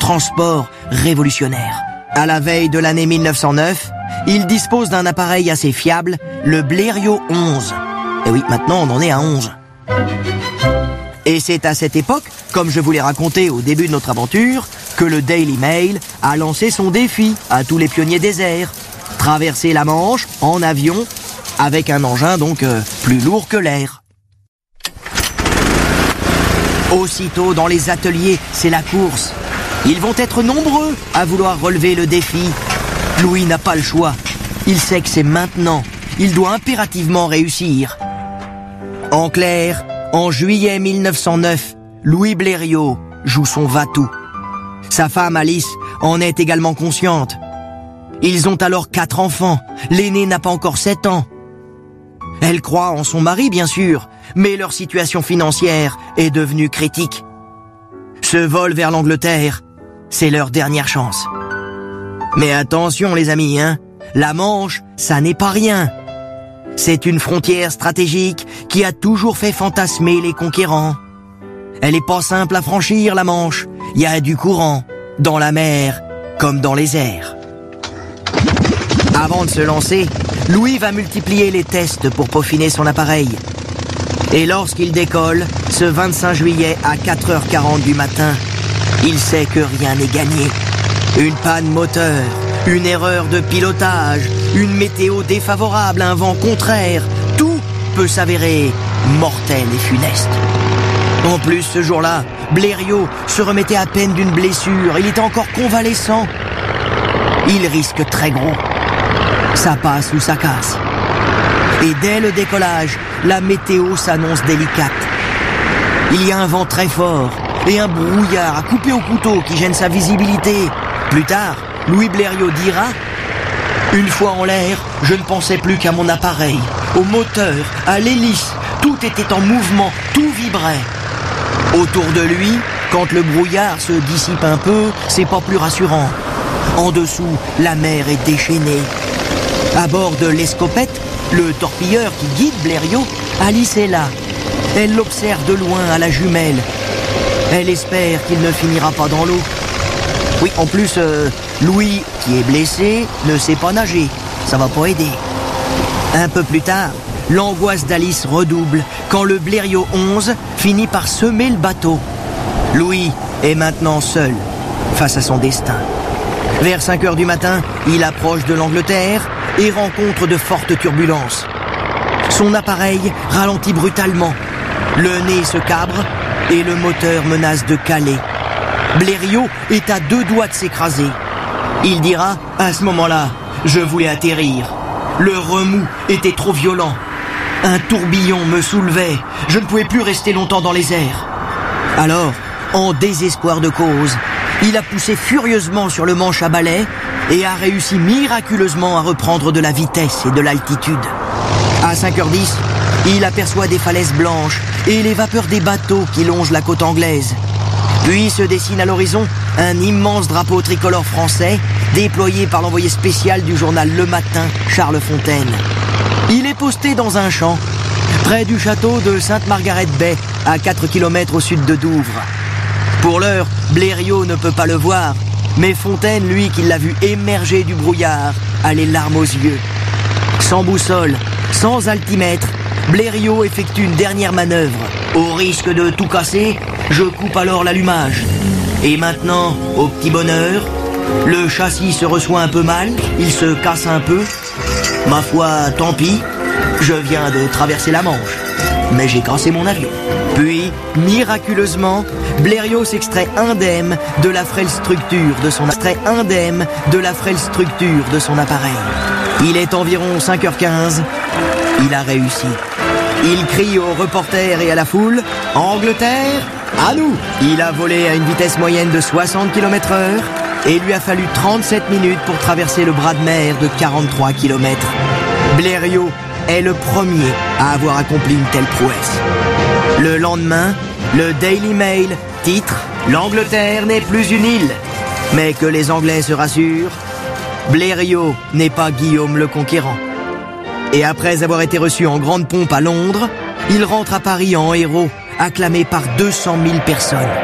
transport révolutionnaire. À la veille de l'année 1909, il dispose d'un appareil assez fiable, le Blériot 11. Et oui, maintenant on en est à 11. Et c'est à cette époque, comme je vous l'ai raconté au début de notre aventure, que le Daily Mail a lancé son défi à tous les pionniers des airs. Traverser la Manche en avion, avec un engin donc plus lourd que l'air. Aussitôt dans les ateliers, c'est la course. Ils vont être nombreux à vouloir relever le défi. Louis n'a pas le choix. Il sait que c'est maintenant. Il doit impérativement réussir. En clair, en juillet 1909, Louis Blériot joue son va-tout. Sa femme Alice en est également consciente. Ils ont alors 4 enfants. L'aîné n'a pas encore 7 ans. Elle croit en son mari, bien sûr, mais leur situation financière est devenue critique. Ce vol vers l'Angleterre, c'est leur dernière chance. Mais attention les amis, la Manche, ça n'est pas rien. C'est une frontière stratégique qui a toujours fait fantasmer les conquérants. Elle est pas simple à franchir, la Manche. Il y a du courant, dans la mer comme dans les airs. Avant de se lancer, Louis va multiplier les tests pour peaufiner son appareil. Et lorsqu'il décolle, ce 25 juillet à 4h40 du matin, il sait que rien n'est gagné. Une panne moteur, une erreur de pilotage, une météo défavorable, un vent contraire, tout peut s'avérer mortel et funeste. En plus, ce jour-là, Blériot se remettait à peine d'une blessure, il était encore convalescent. Il risque très gros. Ça passe ou ça casse. Et dès le décollage, la météo s'annonce délicate. Il y a un vent très fort et un brouillard à couper au couteau qui gêne sa visibilité. Plus tard, Louis Blériot dira « Une fois en l'air, je ne pensais plus qu'à mon appareil, au moteur, à l'hélice. Tout était en mouvement, tout vibrait. » Autour de lui, quand le brouillard se dissipe un peu, c'est pas plus rassurant. En dessous, la mer est déchaînée. À bord de l'Escopette, le torpilleur qui guide Blériot, Alice est là. Elle l'observe de loin à la jumelle. Elle espère qu'il ne finira pas dans l'eau. Oui, en plus, Louis, qui est blessé, ne sait pas nager. Ça va pas aider. Un peu plus tard, l'angoisse d'Alice redouble quand le Blériot 11 finit par semer le bateau. Louis est maintenant seul face à son destin. Vers 5h du matin, il approche de l'Angleterre et rencontre de fortes turbulences. Son appareil ralentit brutalement. Le nez se cabre et le moteur menace de caler. Blériot est à 2 doigts de s'écraser. Il dira, à ce moment-là, je voulais atterrir. Le remous était trop violent. Un tourbillon me soulevait. Je ne pouvais plus rester longtemps dans les airs. Alors, en désespoir de cause, il a poussé furieusement sur le manche à balai et a réussi miraculeusement à reprendre de la vitesse et de l'altitude. À 5h10, il aperçoit des falaises blanches et les vapeurs des bateaux qui longent la côte anglaise. Puis se dessine à l'horizon un immense drapeau tricolore français déployé par l'envoyé spécial du journal Le Matin, Charles Fontaine. Il est posté dans un champ, près du château de Sainte-Margaret-Baie, à 4 km au sud de Douvres. Pour l'heure, Blériot ne peut pas le voir, mais Fontaine, lui, qui l'a vu émerger du brouillard, a les larmes aux yeux. Sans boussole, sans altimètre, Blériot effectue une dernière manœuvre. Au risque de tout casser, je coupe alors l'allumage. Et maintenant, au petit bonheur, le châssis se reçoit un peu mal, il se casse un peu. Ma foi, tant pis, je viens de traverser la Manche, mais j'ai cassé mon avion. Puis, miraculeusement, Blériot s'extrait indemne de la frêle structure de son appareil. Il est environ 5h15, il a réussi. Il crie aux reporters et à la foule « Angleterre, à nous !» Il a volé à une vitesse moyenne de 60 km/h et il lui a fallu 37 minutes pour traverser le bras de mer de 43 km. Blériot est le premier à avoir accompli une telle prouesse. Le lendemain, le Daily Mail titre « L'Angleterre n'est plus une île ». Mais que les Anglais se rassurent, Blériot n'est pas Guillaume le Conquérant. Et après avoir été reçu en grande pompe à Londres, il rentre à Paris en héros, acclamé par 200 000 personnes.